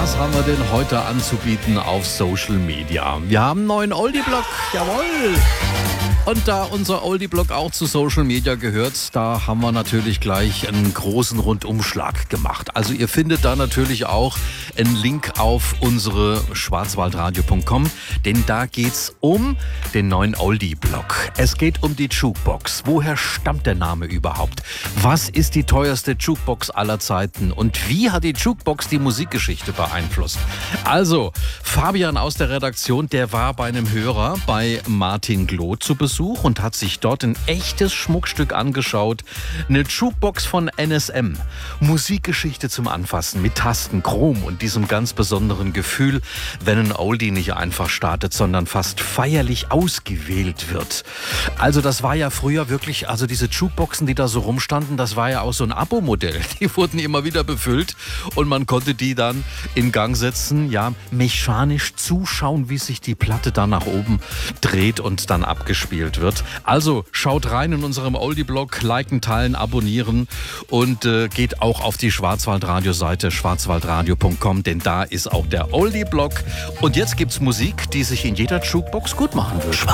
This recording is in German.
Was haben wir denn heute anzubieten auf Social Media? Wir haben einen neuen Oldie-Blog, jawohl! Und da unser Oldie-Blog auch zu Social Media gehört, da haben wir natürlich gleich einen großen Rundumschlag gemacht. Also ihr findet da natürlich auch einen Link auf unsere schwarzwaldradio.com, denn da geht's um den neuen Oldie-Blog. Es geht um die Jukebox. Woher stammt der Name überhaupt? Was ist die teuerste Jukebox aller Zeiten? Und wie hat die Jukebox die Musikgeschichte beeinflusst? Also, Fabian aus der Redaktion, der war bei einem Hörer, bei Martin Gloh zu Besuch und hat sich dort ein echtes Schmuckstück angeschaut. Eine Jukebox von NSM. Musikgeschichte zum Anfassen mit Tasten, Chrom und diesem ganz besonderen Gefühl, wenn ein Oldie nicht einfach startet, sondern fast feierlich ausgewählt wird. Also das war ja früher wirklich, also diese Jukeboxen, die da so rumstanden, das war ja auch so ein Abo-Modell. Die wurden immer wieder befüllt und man konnte die dann in Gang setzen, ja, mechanisch zuschauen, wie sich die Platte dann nach oben dreht und dann abgespielt wird. Also schaut rein in unserem Oldie-Blog, liken, teilen, abonnieren und geht auch auf die Schwarzwaldradio-Seite schwarzwaldradio.com, denn da ist auch der Oldie-Blog. Und jetzt gibt's Musik, die sich in jeder Jukebox gut machen wird.